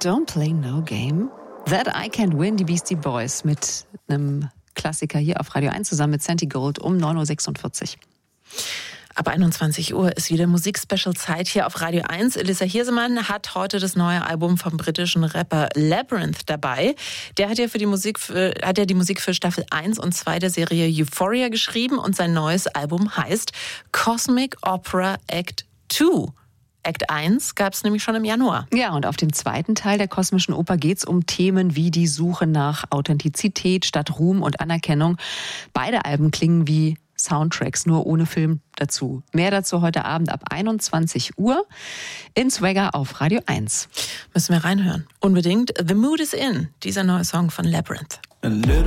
Don't Play No Game. That I Can't Win, die Beastie Boys mit einem Klassiker hier auf Radio 1 zusammen mit Santi Gold um 9.46 Uhr. Ab 21 Uhr ist wieder Musik-Special-Zeit hier auf Radio 1. Elissa Hirsemann hat heute das neue Album vom britischen Rapper Labyrinth dabei. Der hat ja die Musik für Staffel 1 und 2 der Serie Euphoria geschrieben und sein neues Album heißt Cosmic Opera Act 2. Act 1 gab es nämlich schon im Januar. Ja, und auf dem zweiten Teil der Kosmischen Oper geht es um Themen wie die Suche nach Authentizität statt Ruhm und Anerkennung. Beide Alben klingen wie Soundtracks, nur ohne Film dazu. Mehr dazu heute Abend ab 21 Uhr in Swagger auf Radio 1. Müssen wir reinhören. Unbedingt. The Mood is In, dieser neue Song von Labyrinth.